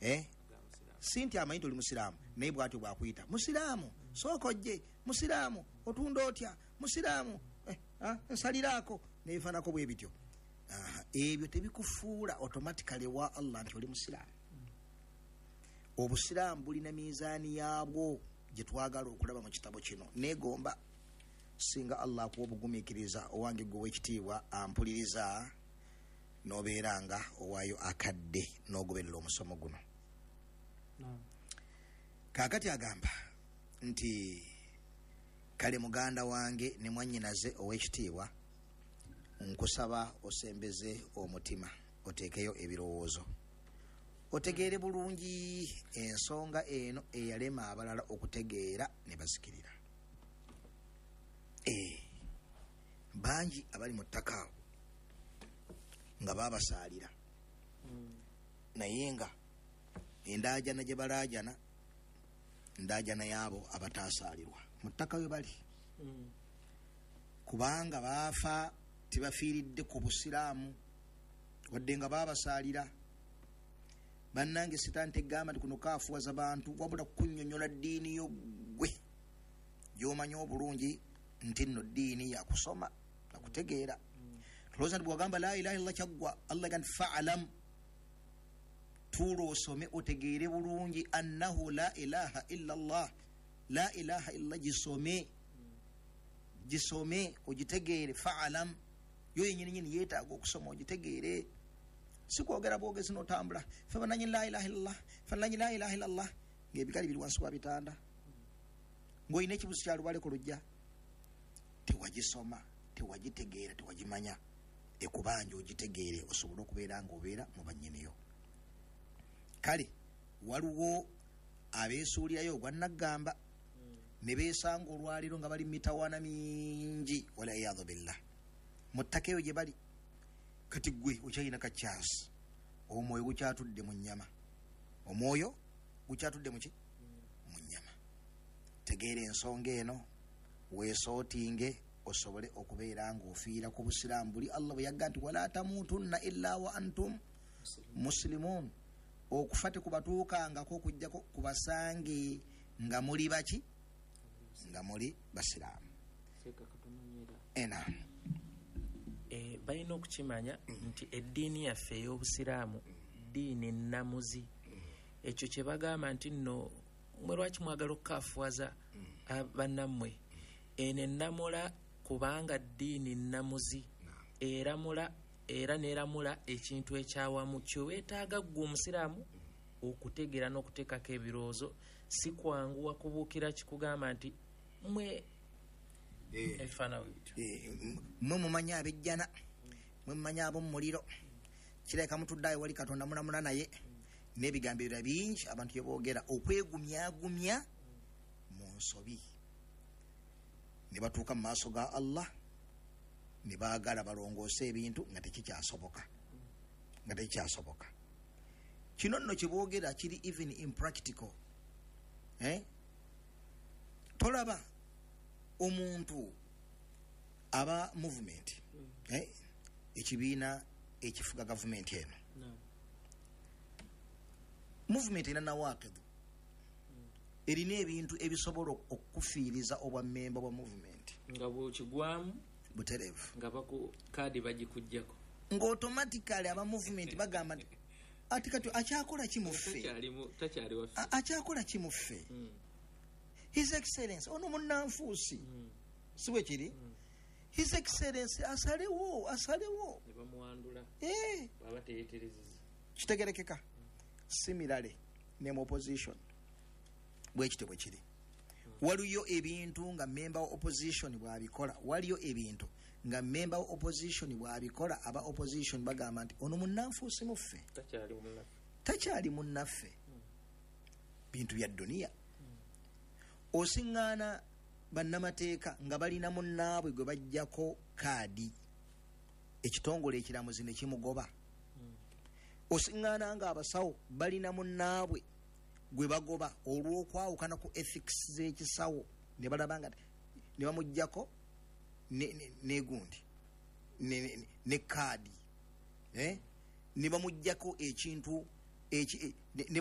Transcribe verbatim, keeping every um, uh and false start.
eh sinti amayinto oli musiramu naye bwatyo bwakuyita musiramu sokojje musiramu otunda otya musiramu eh ah nsalirako nefanako bwe bityo ah ebyo tebikufuula automatically wa Allah nti oli musiramu. Obusiramu bulina mizani yabwo gye twagala okulaba mu kitabo kino negomba singa Allah kuobugumikiriza owange gwe wekitiibwa ampuliriza nobeeranga owayo akadde n'ogoberera omusomo guno. No. Kakati agamba nti kale muganda wange ne mwannyinaze owekitiibwa nkusaba osembeze omutima otekeyo ebirowoozo otegeere bulungi ensonga eno eyalema abalala okutegeera ne basikirira. Eh banji abali mu ttaka nga babasaalira Mm. naye nga endajana gye balajana ndajana yabo abatasaalirwa mu ttaka we bali Mm. kubanga baafa tibafiiridde ku busiraamu wadde nga babasaalira. Bannange sitante gamba kuno kaafuwaza bantu wabula kunnyonnyola ddiini yo gwe gy'omanyi obulungi nti nno ddiini yakusoma nakutegeera. Tulowooza nti bwagamba la ilaha illallah kyaggwa Allah gandi fa'alam tulo osome otegeere bulungi annahu la ilaha illallah la ilaha illallah gisome gisome ogitegeere fa'alam yo yennyini nyini yeetaaga okusoma ogitegeere sikwogera bwogezi n'otambula fe bananyi la ilaha illallah fe bananyi la ilaha illallah ng'ebigali biri wansi wa bitanda ng'olina ekibuzi kya lubale ku lujja tewagisoma tewagitegeera tewagimanya ekubanja ogitegeere osobola okubeera ng'obeera mu bannyiniyo. Kale waliwo abeesuulirayo ogwannaggamba ne beesanga olwaliro nga bali mitawaana mingi wala iyadhu billah mu ttaka eyo gye bali. Kati gwe okyalina kakyasi omwoyo gukyatudde mu nnyama omwoyo gukyatudde mu ki mu nnyama. Tegeera ensonga eno weesootinge osobole okubeera ng'ofiira ku busiraamu buli Allah bwe yagga nti wala tamuutunna illa wa antum muslimun. Okufa tekubatuukangako okujjako kubasange nga muli baki nga muli basiraamu. Ena Eh balina okukimanya nti eddiini yaffe ey'obusiraamu ddiini nnamuzi. Ekyo kye bagamba nti nno mwe lwaki mwagala okukaafuwaza bannammwe eno ennamula kubanga ddiini nnamuzi eramula era neramula ekintu ekyawamu kyo weetaaga ggwe omusiraamu okutegeera n'okuteekako ebirowoozo si kwanguwa kubuukira kikugamba nti mwe efana witu mwe mumanya abejjana mwe mumanya ab'omu muliro kireka mutuddayo wali Katonda mulamula naye n'ebigambo ebirala bingi abantu bye boogera okwegumyagumya mu nsobi ne batuuka mu maaso ga Allah ne baagala balongoose ebintu nga tekikyasoboka nga tekikyasoboka. Kino nno kye boogera kiri even impractical. Eh? Tolaba omuntu aba movement eh ekibiina ekifuga government eno no. Movement ina nawaqid erina ebintu ebisobola okufiiriza obwa memba bwa movement nga bw'okigwamu buterevu nga baku kaadi bagikujjako ng'automatically aba movement bagamba nti ati kati akyakola kimuffe takyali waffe akyakola kimuffe mm. His Excellency ono munnanfuusi mm. siwe kiri mm. His Excellency asalewo asalewo ne bamuwandula eh baba teyetereziza kitegerekeka mm. Similarly ne mu opposition bwe kite bwe kiri mm. Waliyo ebintu nga member wa opposition bwabikola waliyo ebintu nga member wa opposition bwabikola aba opposition bagamba nti ono munnanfuusi muffe takyali munnaffe takyali munnaffe mm. Bintu bya dunia mm. Osiŋŋaana bannamateeka nga balina munnaabwe gwe bajjako kaadi ekitongole ekiramuzi ne kimugoba mm. Osiŋŋaana nga abasawo balina munnaabwe gwe bagoba olw'okwawukana ku ethics z'ekisawo ne balaba nga ne bamuggyako n'egundi ne kaadi eh ne bamuggyako ekintu eki